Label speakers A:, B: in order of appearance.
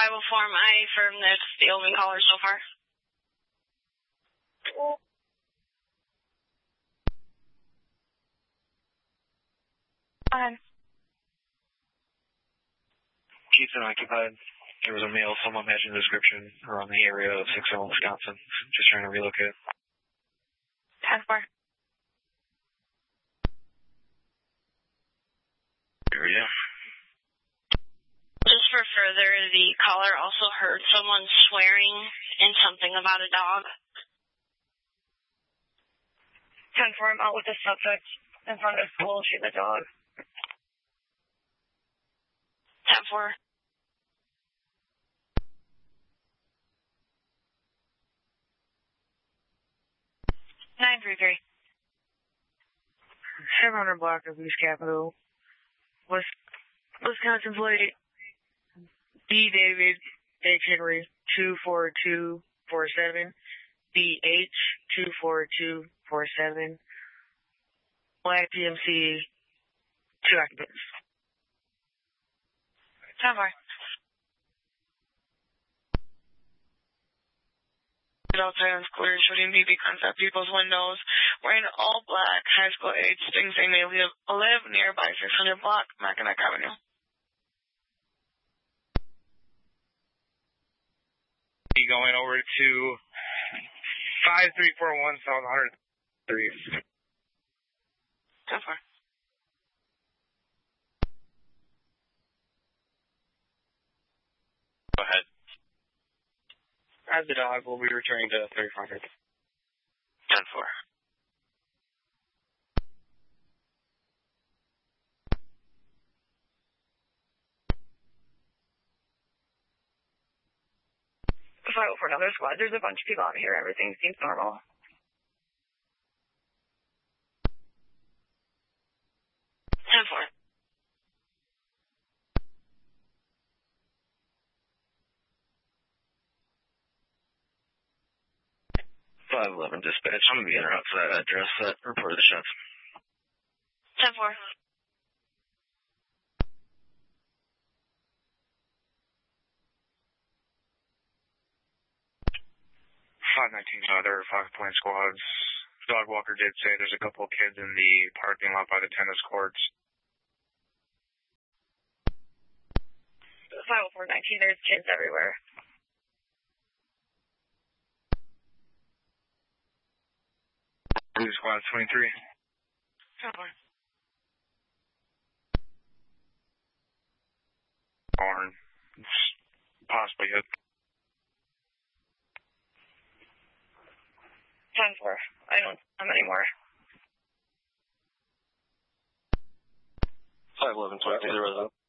A: 504, I affirm that's the only caller so far.
B: Keith's unoccupied. There was a male, someone matching the description around the area of 6-0, Wisconsin. Just trying to relocate.
A: 10-4.
B: Here we go.
A: Just for further, the caller also heard someone swearing and something about a dog.
C: 10-4, I'm out with the subject in front of the school, shoot the dog.
A: 10-4.
C: Nine 3-3. 700 block of East Capitol. Wisconsin plate. D. David H. Henry 24247. BH 24247. Black PMC 2 occupants.
A: 10-4.
D: Outside on squares shooting BB guns at people's windows, wearing all black, high school age, things they may live nearby 600 block, Mackinac Avenue.
E: Going over to 5341 South 103.
A: 10-4.
B: Go ahead.
E: As the dog, will be returning to 3400.
B: 10-4.
C: If I go for another squad, there's a bunch of people out here. Everything seems normal.
A: 10-4.
B: Dispatch. I'm going to be in or outside that address that reported the shots.
A: 10-4.
E: 519, there are 5 point squads. Dog walker did say there's a couple of kids in the parking lot by the tennis courts.
C: 50419, there's kids everywhere.
E: Blue squad 23.
A: 10-4.
E: Barn. Possibly hit.
C: 10-4. I don't have any more.
B: 511 to the resident.